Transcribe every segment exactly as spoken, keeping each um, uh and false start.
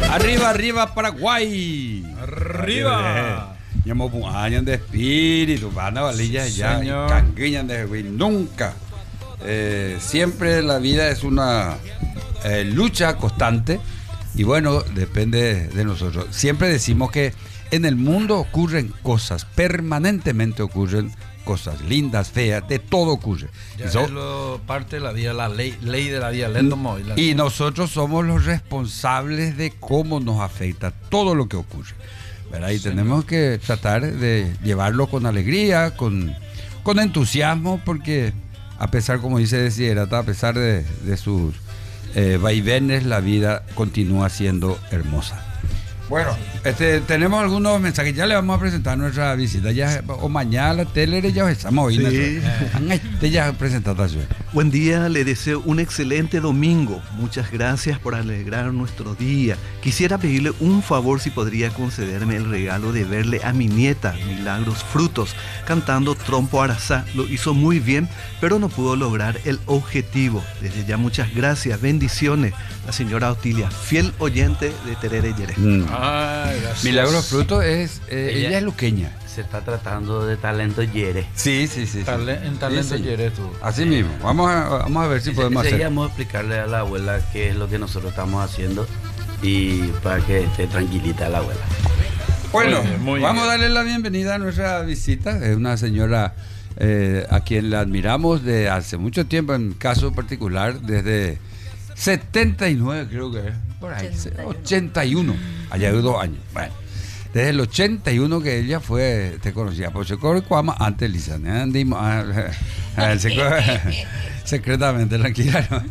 Arriba, arriba, Paraguay. Arriba. Llamo años de espíritu, van a valillas ya, canguiñan de güey, nunca. Eh, siempre la vida es una eh, lucha constante y bueno, depende de nosotros. Siempre decimos que en el mundo ocurren cosas, permanentemente ocurren cosas lindas, feas, de todo ocurre. Ya y so, es lo, parte de la vida, la ley, ley de la vida, lento móvil. Y nosotros somos los responsables de cómo nos afecta todo lo que ocurre, ¿verdad? Y sí, tenemos que tratar de llevarlo con alegría, con, con entusiasmo, porque a pesar, como dice Desiderata, a pesar de, de sus eh, vaivenes, la vida continúa siendo hermosa. Bueno, este, tenemos algunos mensajes. Ya le vamos a presentar nuestra visita. Ya, o mañana la tele ya estamos hoy. Sí. Ya presentado. Buen día, le deseo un excelente domingo. Muchas gracias por alegrar nuestro día. Quisiera pedirle un favor si podría concederme el regalo de verle a mi nieta, Milagros Frutos, cantando Trompo Arazá. Lo hizo muy bien, pero no pudo lograr el objetivo. Desde ya muchas gracias, bendiciones. La señora Otilia, fiel oyente de Terere Yere. Mm. Ay, Milagros Frutos es, eh, ella, Ella- es luqueña. Se está tratando de talento Yere. Sí, sí, sí. sí. Tale- en talento Sí, sí. Yere tú. Así mismo. Vamos a, vamos a ver si podemos hacer. Enseguida vamos a explicarle a la abuela qué es lo que nosotros estamos haciendo y para que esté tranquilita la abuela. Bueno, Muy bien, muy vamos bien. a darle la bienvenida a nuestra visita. Es una señora eh, a quien la admiramos de hace mucho tiempo, en caso particular, desde setenta y nueve creo que es, por ahí, ochenta y uno, allá de dos años. Bueno, desde el ochenta y uno que ella fue, te conocía, por Secor Cuama, antes Lisa, andimos, ah, ah, Secor- secretamente, tranquila, ¿no?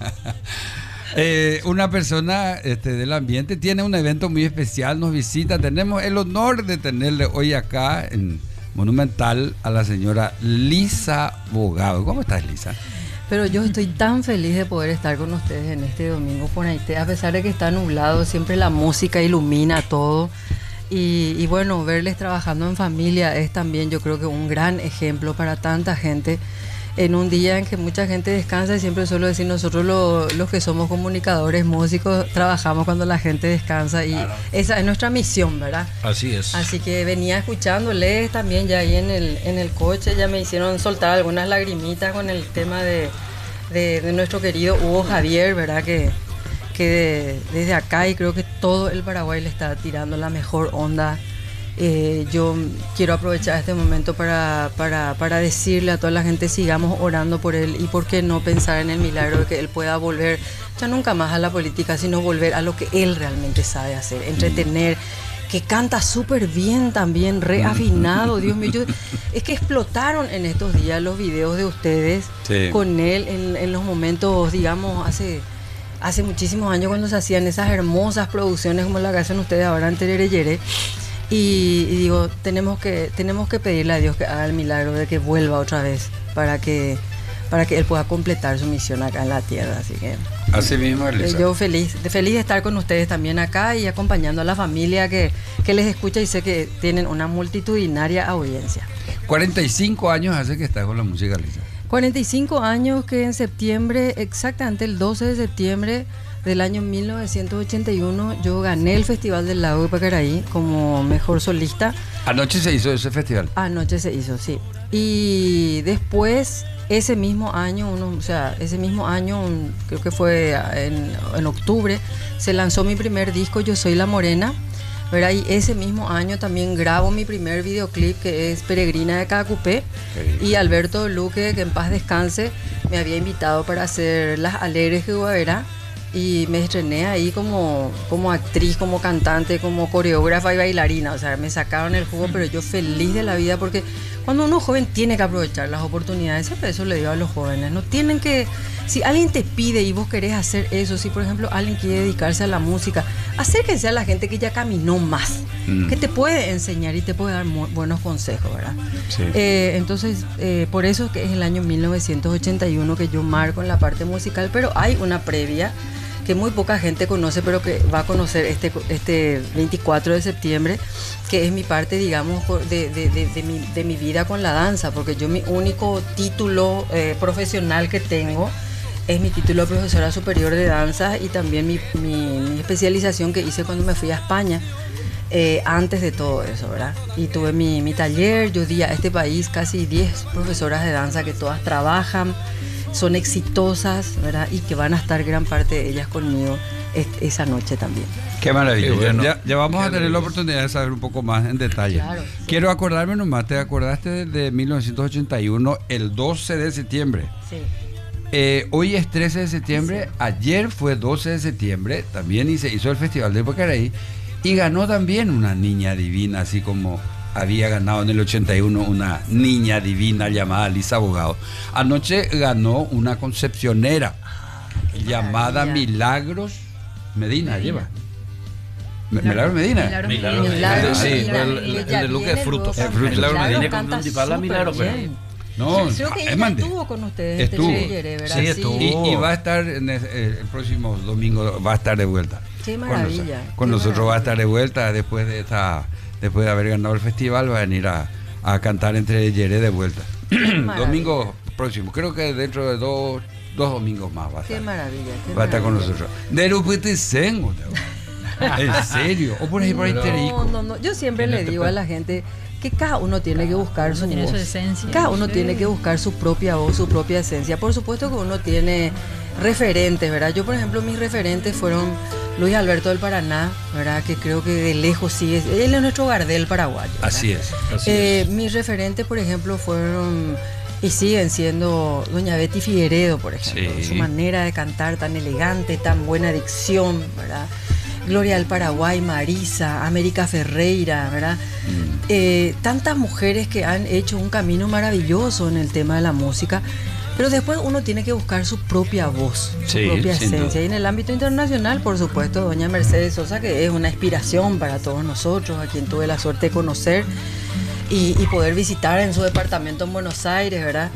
Eh, una persona este, del ambiente tiene un evento muy especial, nos visita, tenemos el honor de tenerle hoy acá en Monumental a la señora Lisa Bogado. ¿Cómo estás, Lisa? Pero yo estoy tan feliz de poder estar con ustedes en este domingo por Haití, a pesar de que está nublado, siempre la música ilumina todo. Y, y bueno, verles trabajando en familia es también, yo creo que un gran ejemplo para tanta gente. En un día en que mucha gente descansa, y siempre suelo decir, nosotros lo- los que somos comunicadores, músicos, trabajamos cuando la gente descansa y Claro. esa es nuestra misión, ¿verdad? Así es. Así que venía escuchándoles también ya ahí en el, en el coche, ya me hicieron soltar algunas lagrimitas con el tema de, de, de nuestro querido Hugo Javier, ¿verdad? Que, que de- desde acá y creo que todo el Paraguay le está tirando la mejor onda. Eh, yo quiero aprovechar este momento para, para, para decirle a toda la gente, sigamos orando por él y por qué no pensar en el milagro de que él pueda volver, ya nunca más a la política, sino volver a lo que él realmente sabe hacer, entretener, que canta súper bien también, reafinado, Dios mío. Yo- es que explotaron en estos días los videos de ustedes Sí. con él en, en los momentos, digamos, hace... Hace muchísimos años cuando se hacían esas hermosas producciones como la que hacen ustedes ahora en Terere Yere. Y, y digo, tenemos que, tenemos que pedirle a Dios que haga el milagro de que vuelva otra vez para que, para que Él pueda completar su misión acá en la tierra. Así que Así mismo, eh, Lisa. yo feliz, de- feliz de estar con ustedes también acá y acompañando a la familia que, que les escucha y sé que tienen una multitudinaria audiencia. cuarenta y cinco años hace que estás con la música, Lisa. cuarenta y cinco años que en septiembre, exactamente el doce de septiembre del año mil novecientos ochenta y uno, yo gané el Festival del Lago de Pacaraí como mejor solista. Anoche se hizo ese festival. Anoche se hizo, sí. Y después, ese mismo año, uno, o sea, ese mismo año, un- creo que fue en, en octubre, se lanzó mi primer disco, Yo Soy la Morena, ¿verdad? Y ese mismo año también grabo mi primer videoclip, que es Peregrina de Cacupé. Y Alberto Luque, que en paz descanse, me había invitado para hacer Las Alegres de Guaverá. Y me estrené ahí como, como actriz, como cantante, como coreógrafa y bailarina. O sea, me sacaron el jugo, pero yo feliz de la vida porque cuando uno es joven tiene que aprovechar las oportunidades. Siempre eso le digo a los jóvenes. No tienen que... Si alguien te pide y vos querés hacer eso, si por ejemplo alguien quiere dedicarse a la música, acérquense a la gente que ya caminó más, Mm. que te puede enseñar y te puede dar mu- buenos consejos, ¿verdad? Sí. Eh, entonces, eh, por eso es que es el año mil novecientos ochenta y uno que yo marco en la parte musical, pero hay una previa que muy poca gente conoce, pero que va a conocer este, este veinticuatro de septiembre, que es mi parte, digamos, de, de, de, de mi, de mi vida con la danza, porque yo mi único título eh, profesional que tengo es mi título de profesora superior de danza y también mi, mi, mi especialización que hice cuando me fui a España, eh, antes de todo eso, ¿verdad? Y tuve mi, mi taller, yo di a este país casi diez profesoras de danza que todas trabajan, son exitosas, ¿verdad? Y que van a estar gran parte de ellas conmigo es, esa noche también. Qué maravilla. Qué bueno. Ya, ya vamos Qué a tener la alegría. oportunidad de saber un poco más en detalle. Claro, sí. Quiero acordarme nomás, ¿te acordaste de, de mil novecientos ochenta y uno, el doce de septiembre? Sí. Eh, hoy es trece de septiembre, Sí. ayer fue doce de septiembre, también y se hizo el Festival de Pacaraí y ganó también una niña divina, así como había ganado en el ochenta y uno una niña divina llamada Lisa Abogado. Anoche ganó una concepcionera llamada maravilla. Milagros Medina, Medina. lleva. Me- Milagros Medina. Milagros Milagros Medina. Medina. Milagros Sí, Medina, el- el- que el ya de Luque viene Frutos. luego, El Frutos. Milagros Milagros Medina canta con Municipal, la súper Milagros, pero- bien. No, Creo que ella es mande. estuvo con ustedes. Estuvo. Este Yere, ¿verdad? Sí, estuvo. Y, y va a estar en el, el próximo domingo, va a estar de vuelta. Qué Con maravilla, noso- Con qué nosotros va a estar maravilla. de vuelta después de esta, después de haber ganado el festival, va a venir a, a cantar entre Yere de vuelta. maravilla. Domingo próximo, creo que dentro de dos, dos domingos más va a Qué estar. maravilla. Qué Va a estar con maravilla. nosotros. Nerupiticengo, en serio. O por ejemplo, No, Interico. no, no. Yo siempre le digo a la gente que cada uno tiene que buscar su tiene voz. su esencia. Cada uno Sí. tiene que buscar su propia voz, su propia esencia. Por supuesto que uno tiene referentes, ¿verdad? Yo, por ejemplo, mis referentes fueron Luis Alberto del Paraná, ¿verdad? Que creo que de lejos sigue. Él es nuestro Gardel paraguayo, ¿verdad? Así es. Así Eh, es. mis referentes, por ejemplo, fueron y siguen siendo doña Betty Figueredo, por ejemplo. Sí. Su manera de cantar tan elegante, tan buena dicción, ¿verdad? Gloria del Paraguay, Marisa, América Ferreira, ¿verdad? Mm. Eh, tantas mujeres que han hecho un camino maravilloso en el tema de la música, pero después uno tiene que buscar su propia voz, su Sí, propia sin esencia. duda. Y en el ámbito internacional, por supuesto, doña Mercedes Sosa, que es una inspiración para todos nosotros, a quien tuve la suerte de conocer y, y poder visitar en su departamento en Buenos Aires, ¿verdad?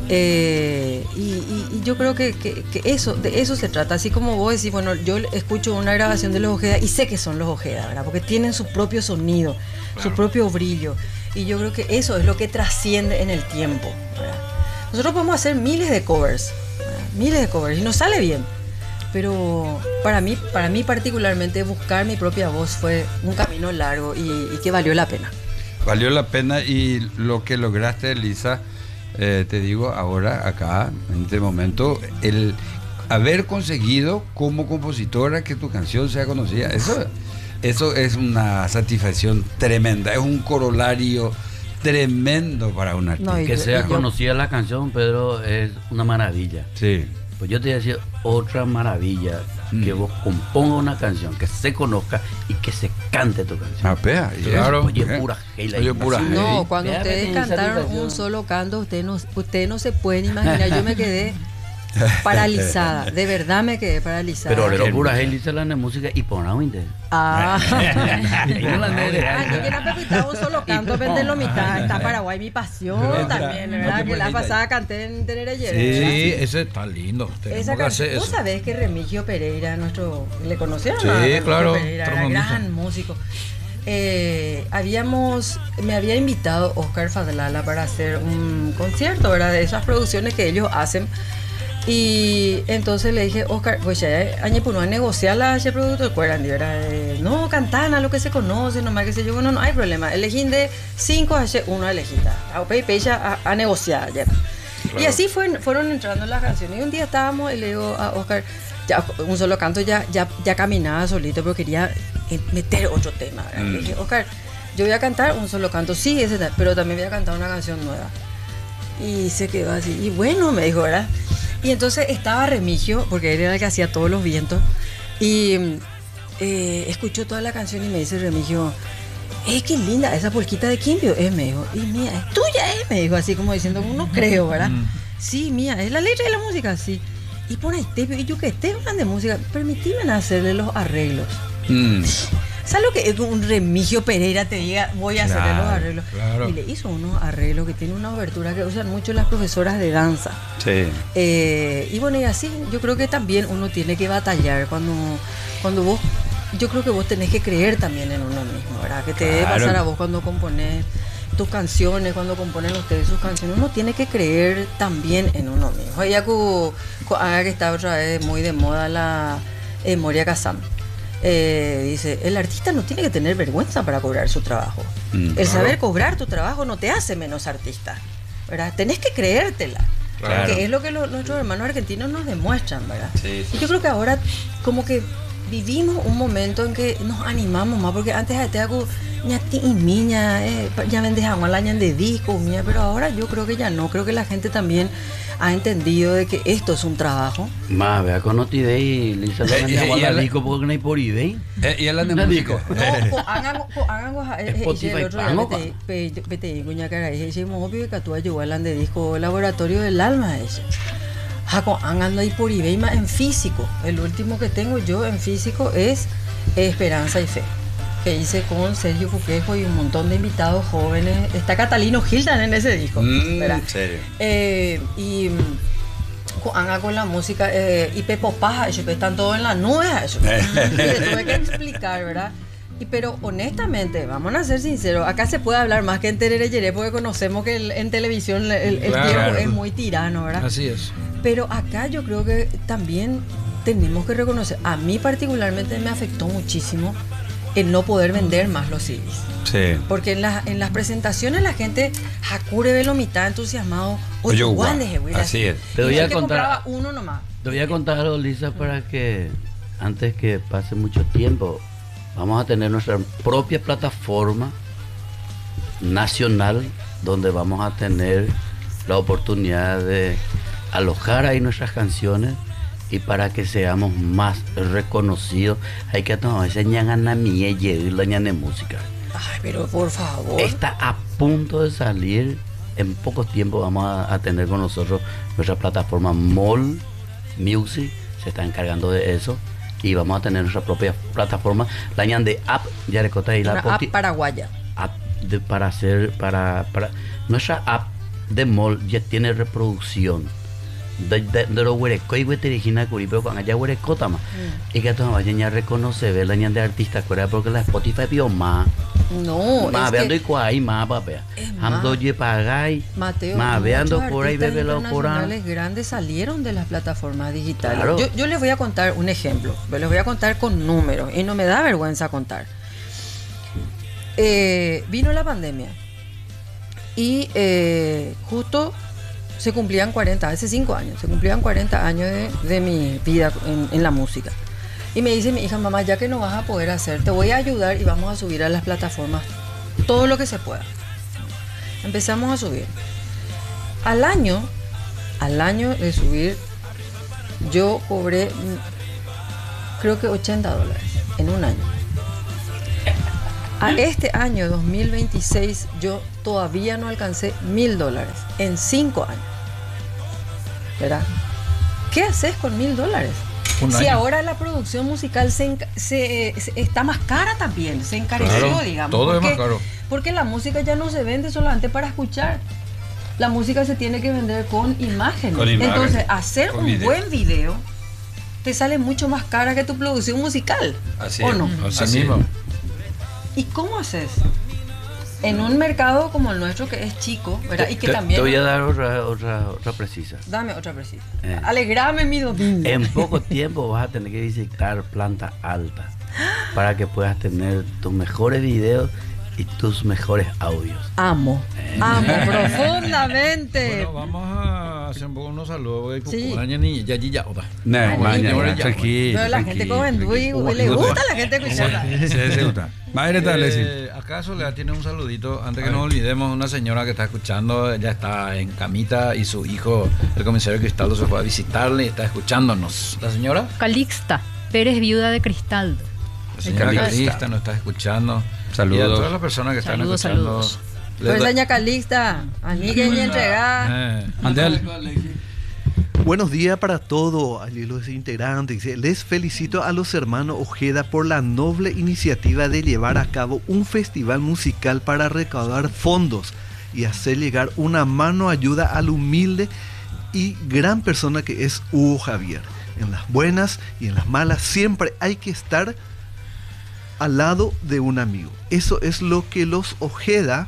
Eh, y, y- y yo creo que, que- que eso, de eso se trata. Así como vos decís, bueno, yo escucho una grabación de los Ojeda y sé que son los Ojeda, ¿verdad? Porque tienen su propio sonido, su propio brillo. Y yo creo que eso es lo que trasciende en el tiempo, ¿verdad? Nosotros podemos hacer miles de covers, ¿verdad? Miles de covers, y nos sale bien. Pero para mí, para mí particularmente, buscar mi propia voz fue un camino largo y, y que valió la pena. Valió la pena y lo que lograste, Lisa, eh, te digo ahora, acá, en este momento, el haber conseguido como compositora que tu canción sea conocida, eso, eso es una satisfacción tremenda, es un corolario tremendo para un artista. No, y Que yo- sea y yo- conocida la canción, Pedro, es una maravilla. Sí. Pues yo te voy a decir otra maravilla, Mm. que vos compongas una canción, que se conozca y que se cante tu canción. Ah, pea, y Claro. eso, Oye, ¿eh? pura gela. Oye, pura Sí, gela. No, Hey. cuando Vea, ustedes qué cantaron satisfacción. un solo canto, ustedes no, ustedes no se pueden imaginar. Yo me quedé paralizada, de verdad me quedé paralizada. Pero Qué le pura hermoso. gela hice la música y pona un interés. Ah, Y no la negra. Ah, no quiero pepitar un solo canto, venderlo mitad. Está Paraguay, mi pasión también, ¿verdad? Que la pasada canté en Tenerife. Sí, ese está lindo. Tenemos Esa que hacer canción, vos eso. sabés que Remigio Pereira, nuestro, ¿le conocieron? Sí, a Remigio claro, Pereira, era trombonista. gran músico. Eh, habíamos, me había invitado Oscar Fadlala para hacer un concierto, ¿verdad? De esas producciones que ellos hacen. Y entonces le dije, Oscar, pues ya, año por no negociar la H producto, ¿cueran? No, cantana, lo que se conoce, nomás que se yo, bueno, no hay problema. Elegí de cinco H, uno elegida. A pecha a, a negociar ya. Y así fue, fueron entrando las canciones. Y un día estábamos y le digo a Oscar, ya un solo canto ya, ya, ya caminaba solito, pero quería meter otro tema. ¿verdad? Mm. Le dije, Oscar, yo voy a cantar un solo canto, sí, ese tal, pero también voy a cantar una canción nueva. Y se quedó así. Y bueno, me dijo, ¿verdad? Y entonces estaba Remigio, porque él era el que hacía todos los vientos, y eh, escuchó toda la canción y me dice Remigio, ¡eh, qué linda! Esa polquita de Quimbio, eh, me dijo. Y mía, es tuya, eh, me dijo, así como diciendo, no creo, ¿verdad? Sí, mía, es la letra de la música, sí. Y por ahí, te, y yo que te hablan de música, permitime hacerle los arreglos. Mm. ¿Sabes lo que es que un Remigio Pereira te diga, voy a hacerle Claro, los arreglos? claro. Y le hizo unos arreglos que tienen una obertura que usan mucho las profesoras de danza. Sí. Eh, y bueno, y así yo creo que también uno tiene que batallar cuando, cuando vos, yo creo que vos tenés que creer también en uno mismo, ¿verdad? Que te debe Claro. pasar a vos cuando componés, tus canciones, cuando componen ustedes sus canciones, uno tiene que creer también en uno mismo. Ella que está otra vez muy de moda la eh, Moria Kazan. Eh, dice, el artista no tiene que tener vergüenza para cobrar su trabajo. Mm, el claro. saber cobrar tu trabajo no te hace menos artista, ¿verdad? Tenés que creértela. Claro. Que es lo que lo, nuestros hermanos argentinos nos demuestran, ¿verdad? Sí, sí, y yo creo que ahora como que vivimos un momento en que nos animamos más, porque antes te hago ñati y miña, eh, ya vendes agua la ñan de disco, mía, pero ahora yo creo que ya no, creo que la gente también ha entendido de que esto es un trabajo. Más, vea con Otibey, Lisa, le agua la disco porque no hay por eBay. Y él anda disco. No, hagan el otro día P T I cuña cara, ese obvio que tú ayudó al de disco laboratorio del alma ese. Jaco ando ahí por eBay más en físico. El último que tengo yo en físico es Esperanza y Fe, que hice con Sergio Fuquejo y un montón de invitados jóvenes. Está Catalino Gildan en ese disco, mm, ¿verdad? ¿En serio? Eh, y anga con la música eh, y Pepo Paja, ellos están todos en la nube, eso. Y tuve que explicar, ¿verdad? Y pero honestamente, vamos a ser sinceros, acá se puede hablar más que en Terereyeré, porque conocemos que el, en televisión el, el claro, tiempo claro. es muy tirano, ¿verdad? Así es. Pero acá yo creo que también tenemos que reconocer, a mí particularmente me afectó muchísimo el no poder vender más los C Ds. Sí. Porque en, la, en las presentaciones la gente jacure ve lo mitad entusiasmado. Oye, guau, así es. Te voy a contar uno nomás. Te voy a contar algo, Lisa, para que antes que pase mucho tiempo, vamos a tener nuestra propia plataforma nacional donde vamos a tener la oportunidad de alojar ahí nuestras canciones. Y para que seamos más reconocidos, hay que tomar esa ñangana mía y la ñana música. Ay, pero por favor. Está a punto de salir. En poco tiempo vamos a, a tener con nosotros nuestra plataforma Mall Music. Se está encargando de eso. Y vamos a tener nuestra propia plataforma. La ñan de app, ya le conté ahí la app paraguaya. App de, para hacer, para, para. Nuestra app de Mall ya tiene reproducción. De, de, de los huerecos y hueterijina curi, pero cuando haya huerecos tama y que todos vayan a reconocer ver la ñan de artistas, porque la Spotify vio más no más veando y cuál más papea ando ye pagai Mateo, más veando por ahí bebe los internacionales grandes salieron de las plataformas digitales. Claro. yo, yo les voy a contar un ejemplo, les voy a contar con números y no me da vergüenza contar. Eh, vino la pandemia y eh, justo se cumplían cuarenta, hace cinco años, se cumplían cuarenta años de, de mi vida en, en la música. Y me dice mi hija, mamá, ya que no vas a poder hacer, te voy a ayudar y vamos a subir a las plataformas todo lo que se pueda. Empezamos a subir. Al año, al año de subir, yo cobré, creo que ochenta dólares en un año. A este año, dos mil veintiséis, yo todavía no alcancé mil dólares en cinco años. ¿Verdad? ¿Qué haces con mil dólares? Si ahora la producción musical se, se, se está más cara también, se encareció, claro, digamos. Todo porque, es más caro. Porque la música ya no se vende solamente para escuchar. La música se tiene que vender con imágenes. Con imagen, entonces, hacer un video. buen video te sale mucho más cara que tu producción musical. Así ¿o es, no? Así, Así mismo. ¿Y cómo haces? En un mercado como el nuestro, que es chico, ¿verdad? Y que te, también... Te voy a dar otra, otra, otra precisa. Dame otra precisa. Eh. Alegrame mi domingo. En poco tiempo vas a tener que visitar planta alta para que puedas tener tus mejores videos y tus mejores audios. Amo, eh. amo profundamente. Bueno, vamos a hacer un poco unos saludos. Sí. Ni ya ya otra. No, mañana, tranquilo. Pero la gente con Endui, le gusta la gente escuchar. Sí, se gusta. Eh, acá Soledad tiene un saludito. Antes que nos olvidemos, una señora que está escuchando, ella está en camita y su hijo, el comisario Cristaldo, se fue a visitarle y está escuchándonos. ¿La señora? Calixta Pérez, viuda de Cristaldo. La señora Calixta, Calixta nos está escuchando. Saludos. Y a todas las personas que saludos, están escuchando. Saludos. Pues doña Calixta, a mí que ella entrega. Eh. Mandel. Buenos días para todos los integrantes. Les felicito a los hermanos Ojeda por la noble iniciativa de llevar a cabo un festival musical para recaudar fondos y hacer llegar una mano ayuda al humilde y gran persona que es Hugo Javier. En las buenas y en las malas siempre hay que estar al lado de un amigo. Eso es lo que los Ojeda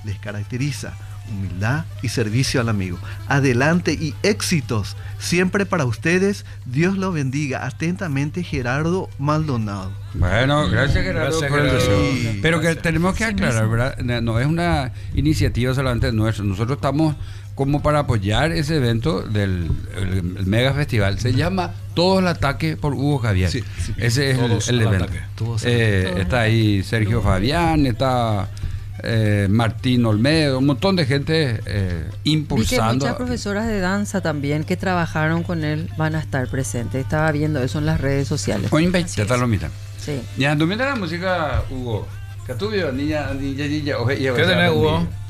les caracteriza: humildad y servicio al amigo. Adelante y éxitos siempre para ustedes. Dios los bendiga. Atentamente, Gerardo Maldonado. Bueno, gracias Gerardo Gracias, por el Gerardo. deseo. Sí, Pero que gracias. tenemos que aclarar, ¿verdad? No es una iniciativa solamente nuestra. Nosotros estamos como para apoyar ese evento del el, el mega festival. Se llama Todos al Ataque por Hugo Javier. Sí, sí. Ese es Todos el, el al evento. ataque. Todos al Eh, ataque. está ahí Sergio Fabián, está eh, Martín Olmedo, un montón de gente eh, Vi que impulsando. muchas profesoras de danza también que trabajaron con él van a estar presentes. Estaba viendo eso en las redes sociales. O invita, Así es. tal lo mismo. Sí. Ya, ¿tú miras la música, Hugo? Que tú vio, niña, niña, niña, oje, y ¿Qué oje, tenés, oje, Hugo? niña.